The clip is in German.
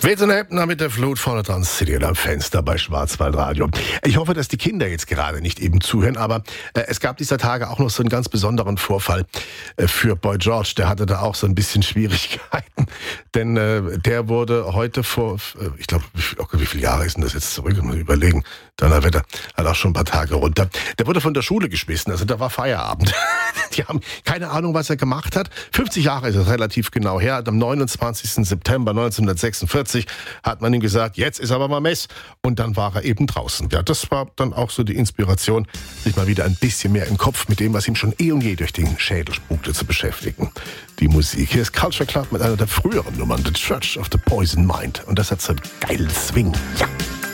Wilson Hepner mit der Flut vorne dran, City am Fenster bei Schwarzwaldradio. Ich hoffe, dass die Kinder jetzt gerade nicht eben zuhören, aber es gab dieser Tage auch noch so einen ganz besonderen Vorfall für Boy George. Der hatte da auch so ein bisschen Schwierigkeiten, denn der wurde heute vor, ich glaube, wie viele Jahre ist denn das jetzt zurück? Mal überlegen. Donnerwetter, hat auch schon ein paar Tage runter. Der wurde von der Schule geschmissen, also da war Feierabend. Die haben keine Ahnung, was er gemacht hat. 50 Jahre ist es relativ genau her. Am 29. September 1946 hat man ihm gesagt, jetzt ist aber mal Mess. Und dann war er eben draußen. Ja, das war dann auch so die Inspiration, sich mal wieder ein bisschen mehr im Kopf mit dem, was ihm schon eh und je durch den Schädel spukte, zu beschäftigen. Die Musik. Hier ist Culture Club mit einer der früheren Nummern, The Church of the Poison Mind. Und das hat so einen geilen Swing. Ja.